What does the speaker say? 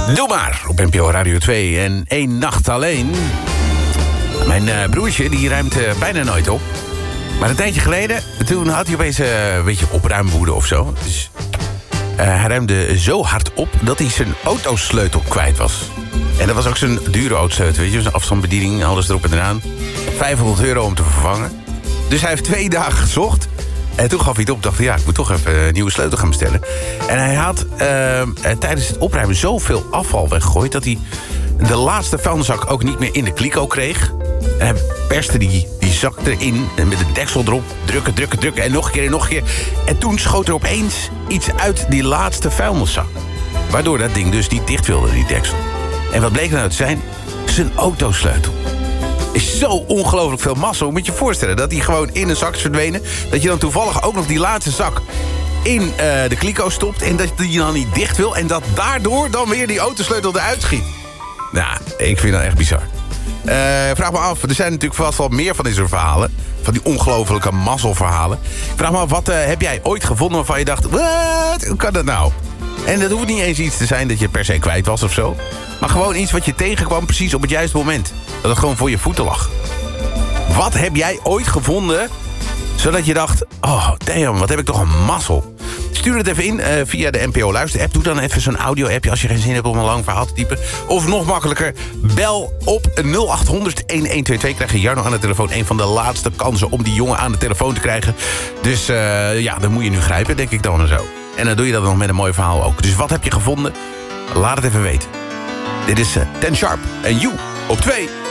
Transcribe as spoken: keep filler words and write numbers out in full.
Doe maar, op N P O Radio twee en één nacht alleen. Mijn uh, broertje, die ruimt uh, bijna nooit op. Maar een tijdje geleden, toen had hij opeens uh, een beetje opruimwoede of zo. Dus uh, hij ruimde zo hard op dat hij zijn autosleutel kwijt was. En dat was ook zijn dure autosleutel, weet je. Zijn afstandsbediening, alles erop en eraan. vijfhonderd euro om te vervangen. Dus hij heeft twee dagen gezocht. En toen gaf hij het op, dacht hij, ja, ik moet toch even een nieuwe sleutel gaan bestellen. En hij had uh, tijdens het opruimen zoveel afval weggegooid dat hij de laatste vuilniszak ook niet meer in de kliko kreeg. En hij perste die, die zak erin en met de deksel erop. Drukken, drukken, drukken en nog een keer en nog een keer. En toen schoot er opeens iets uit die laatste vuilniszak. Waardoor dat ding dus niet dicht wilde, die deksel. En wat bleek nou te zijn? Zijn autosleutel. Is zo ongelooflijk veel massa. Moet je je voorstellen dat die gewoon in een zak is verdwenen. Dat je dan toevallig ook nog die laatste zak in uh, de kliko stopt. En dat die dan niet dicht wil. En dat daardoor dan weer die autosleutel eruit schiet. Nou, ik vind dat echt bizar. Uh, vraag me af, er zijn natuurlijk vast wel meer van deze verhalen. Van die ongelofelijke mazzelverhalen. Ik vraag me af, wat uh, heb jij ooit gevonden waarvan je dacht... Wat? Hoe kan dat nou? En dat hoeft niet eens iets te zijn dat je per se kwijt was of zo. Maar gewoon iets wat je tegenkwam precies op het juiste moment. Dat het gewoon voor je voeten lag. Wat heb jij ooit gevonden zodat je dacht... Oh, damn, wat heb ik toch een mazzel. Stuur het even in uh, via de N P O Luister-app. Doe dan even zo'n audio-appje als je geen zin hebt om een lang verhaal te typen. Of nog makkelijker, bel op nul acht honderd een een twee twee. Krijg je Jarno aan de telefoon. Een van de laatste kansen om die jongen aan de telefoon te krijgen. Dus uh, ja, dan moet je nu grijpen, denk ik dan en zo. En dan doe je dat nog met een mooi verhaal ook. Dus wat heb je gevonden? Laat het even weten. Dit is uh, Ten Sharp en You op twee.